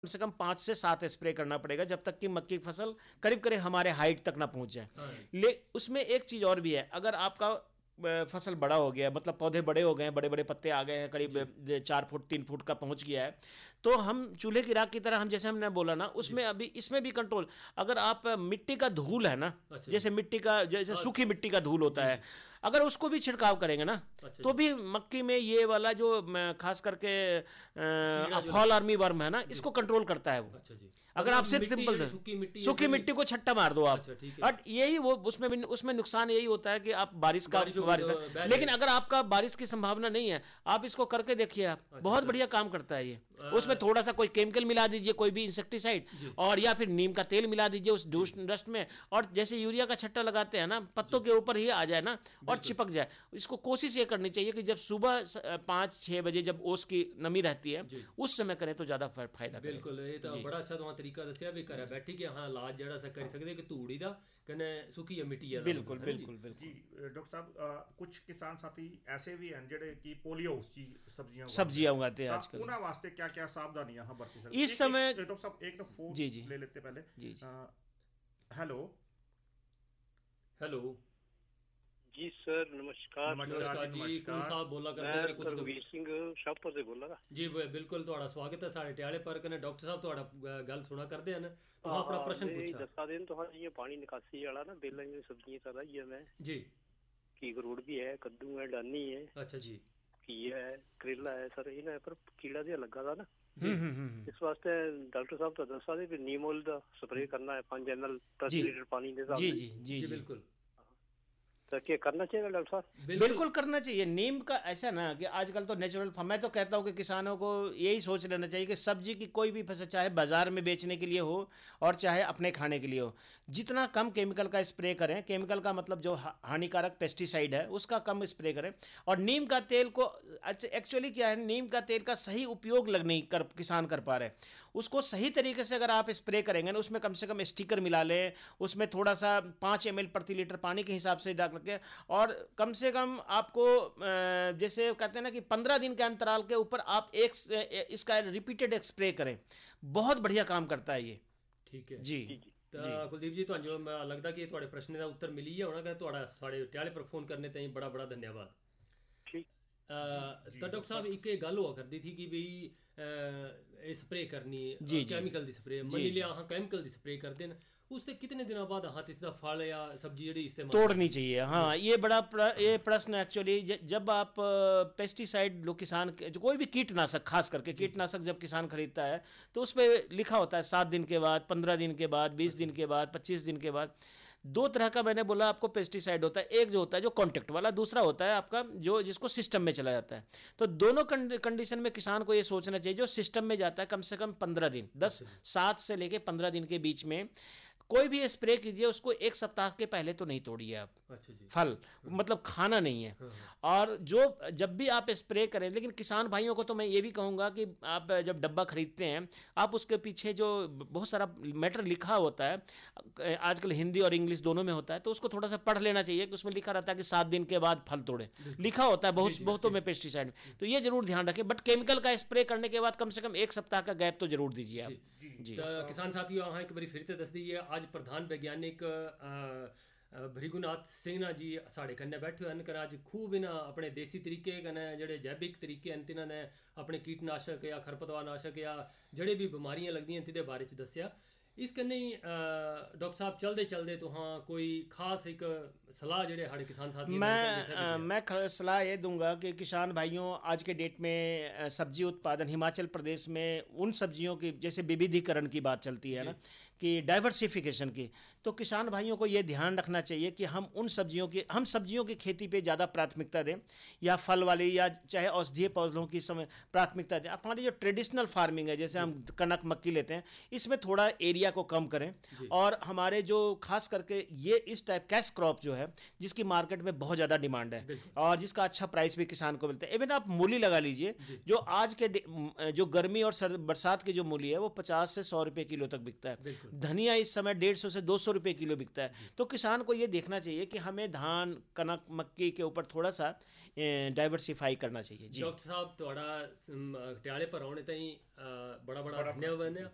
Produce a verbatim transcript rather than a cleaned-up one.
कम से कम पाँच से सात स्प्रे करना पड़ेगा जब तक कि मक्की की फसल करीब करीब हमारे हाइट तक ना पहुंच जाए। ले उसमें एक चीज़ और भी है, अगर आपका अ, फसल बड़ा हो गया, मतलब पौधे बड़े हो गए हैं, बड़े बड़े पत्ते आ गए हैं, करीब अ, चार फुट तीन फुट का पहुंच गया है, तो हम चूल्हे की राख की तरह, हम जैसे हमने बोला ना, उसमें अभी इसमें भी कंट्रोल, अगर आप अ, मिट्टी का धूल है ना, अच्छा जैसे जी। मिट्टी का, जैसे हाँ सूखी मिट्टी का धूल जी होता जी। है, अगर उसको भी छिड़काव करेंगे ना, अच्छा तो जी। भी मक्की में ये वाला जो म, खास करके कीड़ा अ, जो फॉल लगता आर्मी वर्म है ना, जी। इसको कंट्रोल करता है वो। अच्छा जी। अगर आप मतलब सिर्फ मिट्टी सिंपल जड़ी से सूखी मिट्टी सूखी ऐसे भी। मिट्टी को छट्टा मार दो आप, अच्छा ठीक है। और यही वो उसमें भी उसमें नुकसान यही होता है कि आप बारिश का बारिश होगी बारिश तो का, बह लेकिन जाएगा। अगर आपका बारिश की संभावना नहीं है, आप इसको करके देखिए, आप अच्छा बहुत सर। बढ़िया काम करता है ये। उसमें अ, थोड़ा सा कोई केमिकल मिला दीजिए, कोई भी इंसेक्टिसाइड, जी और या फिर नीम का तेल मिला दीजिए उस जी। डस्ट में, और जैसे यूरिया का छट्टा लगाते हैं ना, पत्तों जी के ऊपर ही आ जाए ना और बिल्कुल। चिपक जाए। इसको कोशिश ये करनी चाहिए कि जब सुबह स- पाँच छः बजे जब ओस की नमी रहती है, जी उस समय करें तो ज़्यादा फायदा बिल्कुल, ये करेगा तो जी। बड़ा अच्छा तुहां तरीका दस्सिया भी घरै बैठी के हाँ इलाज जेह्ड़ा अस करी सकदे कि धूड़ी दा कन्नै सुक्की मिट्टी दा होंदा बिल्कुल है ना जी। बिल्कुल जी बिल्कुल। डॉक्टर साहब अ, कुछ किसान साथी ऐसे भी हैं ਜਿਹੜੇ ਕਿ ਪੋਲੀਓ ਹਾਊਸ ਚ ਸਬਜ਼ੀਆਂ ਉਗਾਉਂਦੇ सब्जियां उगाते हैं ਤਾਂ आजकल ਉਹਨਾਂ ਵਾਸਤੇ क्या क्या सावधानियां हम बरत सकते इस एक एक समय। डॉक्टर साहब एक ना फोन जी जी ले लेते पहले। जी जी। हेलो। हेलो। जी सर नमस्कार सर। नमस्कार नमस्कार जी जी, कौन नमस्कार। साहब बोला करदे मैं मेरे कुछ तो रघुवीर सिंह शाहपुर से बोला रहा। जी ब- बिल्कुल ਤੁਹਾਡਾ ਸਵਾਗਤ ਹੈ ਸਾਡੇ ਟਿਆਲੇ ਪਰ ਕਨੇ ਡਾਕਟਰ ਸਾਹਿਬ ਤੁਹਾਡਾ ਅ, ਗੱਲ ਸੁਣਾ ਕਰਦੇ ਹਨ ਤੁਸੀਂ हाँ ਆਪਣਾ हाँ ਪ੍ਰਸ਼ਨ मैं ਪੁੱਛਾ। दसा दिन तो हाँ ये पानी निकासी वाला ना बेलन में सब्जियां कर रही है मैं जी की करोड़ भी है कद्दू है डानी है अच्छा जी घिया है करेला है सर इन्हें पर कीड़ा जिहा लगा था ना जी हम्म हम्म हम्म। इस वास्ते डॉक्टर साहब तो दसा दे भी नीम ऑयल का स्प्रे करना है पांच एम एल जी प्रति लीटर पानी के हिसाब जी से। जी जी जी जी बिल्कुल तो क्या करना चाहिए डॉक्टर साहब? बिल्कुल बिल्कुल करना चाहिए। नीम का ऐसा ना कि आजकल तो नेचुरल, मैं तो कहता हूँ कि किसानों को यही सोच लेना चाहिए कि सब्जी की कोई भी फसल, चाहे बाजार में बेचने के लिए हो और चाहे अपने खाने के लिए हो, जितना कम केमिकल का स्प्रे करें, केमिकल का मतलब जो हा- हानिकारक पेस्टिसाइड है उसका कम स्प्रे करें। और नीम का तेल को, अच्छा एक्चुअली क्या है, नीम का तेल का सही उपयोग लग नहीं कर किसान कर पा रहे। उसको सही तरीके से अगर आप स्प्रे करेंगे ना, उसमें कम से कम स्टिकर मिला लें, उसमें थोड़ा सा पाँच एम एल प्रति लीटर पानी के हिसाब से डाल के, और कम से कम आपको अ, जैसे कहते हैं ना कि पंद्रह दिन के अंतराल के ऊपर आप एक इसका रिपीटेड स्प्रे करें, बहुत बढ़िया काम करता है ये। ठीक है जी जी जी ਤਾਂ जी ਕੁਲਦੀਪ ਜੀ ਤੁਹਾਨੂੰ ਮੈਂ ਲੱਗਦਾ ਕਿ ਤੁਹਾਡੇ ਪ੍ਰਸ਼ਨ ਦਾ ਉੱਤਰ ਮਿਲ ਹੀ ਗਿਆ ਹੋਣਾ ਕਿ ਤੁਹਾਡਾ ਸਾਡੇ ਟਿਆਲੇ ਪਰ ਫੋਨ ਕਰਨੇ ਤਾਈਂ ਬੜਾ ਬੜਾ ਧੰਨਵਾਦ। ठीक। ਅ, ਜੀ, ਤਾਂ ਡਾਕਟਰ ਸਾਹਿਬ ਇੱਕ ਇਹ ਗੱਲ ਹੁਆ ਕਰਦੀ ਥੀ ਕਿ ਵੀ ਅ, ਇਹ ਸਪਰੇ ਕਰਨੀ जी जी ਕੈਮੀਕਲ ਦੀ ਸਪਰੇ जी ਮੰਨ जी। ਲਿਆ ਹਾਂ ਕੈਮੀਕਲ ਦੀ ਸਪਰੇ ਕਰਦੇ ਨੇ ਉਸ ਤੇ ਕਿਤਨੇ ਦਿਨਾਂ ਬਾਅਦ ਹੱਥ ਇਸ ਦਾ ਫਲ ਜਾਂ ਸਬਜ਼ੀ ਜਿਹੜੀ ਇਸਤੇਮਾਲ तोड़नी चाहिए। हाँ, ये बड़ा प्र, ये प्रश्न एक्चुअली, जब आप पेस्टिसाइड लो किसान के- जो कोई भी कीटनाशक, खास करके कीटनाशक जब किसान खरीदता है, तो उस पर लिखा होता है सात दिन के बाद, पंद्रह दिन के बाद, बीस दिन के बाद, पच्चीस दिन के बाद। दो तरह का मैंने बोला आपको पेस्टिसाइड होता है, एक जो होता है जो कॉन्टेक्ट वाला, दूसरा होता है आपका जो जिसको सिस्टम में चला जाता है। तो दोनों कंडीशन में किसान को ये सोचना चाहिए, जो सिस्टम में जाता है कम से कम पंद्रह दिन, दस सात से लेके पंद्रह दिन के बीच में कोई भी स्प्रे कीजिए, उसको एक सप्ताह के पहले तो नहीं तोड़िए आप। अच्छा जी फल मतलब खाना नहीं है। और जो जब भी आप स्प्रे करें, लेकिन किसान भाइयों को तो मैं ये भी कहूँगा कि आप जब डब्बा खरीदते हैं, आप उसके पीछे जो बहुत सारा मैटर लिखा होता है, आजकल हिंदी और इंग्लिश दोनों में होता है, तो उसको थोड़ा सा पढ़ लेना चाहिए कि उसमें लिखा रहता है कि सात दिन के बाद फल तोड़े, लिखा होता है बहुत बहुतों में पेस्टिसाइड। तो ये जरूर ध्यान रखें, बट केमिकल का स्प्रे करने के बाद कम से कम एक सप्ताह का गैप तो जरूर दीजिए आप। जी ਤਾਂ ਕਿਸਾਨ ਸਾਥੀਓ ਆਹਾਂ ਇੱਕ ਵਾਰੀ ਫਿਰ ਤੇ ਦੱਸ ਦਈਏ ਅੱਜ ਪ੍ਰਧਾਨ ਵਿਗਿਆਨਿਕ ਭ੍ਰਿਗੁਨਾਥ ਸਿੰਘ ਨਾ ਜੀ ਸਾਡੇ ਕੰਨੇ ਬੈਠੇ ਹਨ ਕਿ ਅੱਜ ਖੂਬ ਇਹਨਾਂ ਆਪਣੇ ਦੇਸੀ ਤਰੀਕੇ ਕਨੇ ਜਿਹੜੇ ਜੈਵਿਕ ਤਰੀਕੇ ਹਨ ਤਿਨਾਂ ਨੇ ਆਪਣੇ ਕੀਟਨਾਸ਼ਕ ਜਾਂ ਖਰਪਤਵਾਰ ਨਾਸ਼ਕ ਜਾਂ ਜਿਹੜੇ ਵੀ ਬਿਮਾਰੀਆਂ ਲੱਗਦੀਆਂ ਤਿਦੇ ਬਾਰੇ ਚ ਦੱਸਿਆ। ਇਸ ਕੰਨੇ ਡਾਕਟਰ ਸਾਹਿਬ ਚਲਦੇ ਚਲਦੇ ਤੁਹਾਂ ਕੋਈ ਖਾਸ ਇੱਕ सलाह जेडे हमारे किसान साथी मैं अ, मैं ख- सलाह ये दूंगा कि किसान भाइयों, आज के डेट में अ, सब्जी उत्पादन हिमाचल प्रदेश में उन सब्जियों की, जैसे विविधीकरण की बात चलती है ना, कि डाइवर्सिफिकेशन की, तो किसान भाइयों को ये ध्यान रखना चाहिए कि हम उन सब्जियों की हम सब्जियों की खेती पे ज़्यादा प्राथमिकता दें, या फल वाली या चाहे औषधीय पौधों की समय प्राथमिकता दें। हमारी जो ट्रेडिशनल फार्मिंग है, जैसे हम कनक मक्की लेते हैं, इसमें थोड़ा एरिया को कम करें, और हमारे जो खास करके ये इस टाइप कैश क्रॉप जो है, जिसकी मार्केट में बहुत ज़्यादा डिमांड है और जिसका अच्छा प्राइस भी किसान को मिलता है। इवन आप मूली लगा लीजिए, जो आज के डे- म, जो गर्मी और सर्द बरसात की जो मूली है वो पचास से सौ रुपये किलो तक बिकता है। धनिया इस समय डेढ़ सौ से दो सौ रुपये किलो बिकता है। तो किसान को ये देखना चाहिए कि हमें धान कनक मक्की के ऊपर थोड़ा सा डाइवर्सिफाई करना चाहिए। जी डॉक्टर साहब ਤੁਹਾਡਾ ਟਿਆਲੇ ਪਰ ਆਉਣੇ ਤਾਈਂ ਅ, ਬੜਾ ਬੜਾ ਧੰਨਵਾਦ ਹੈ।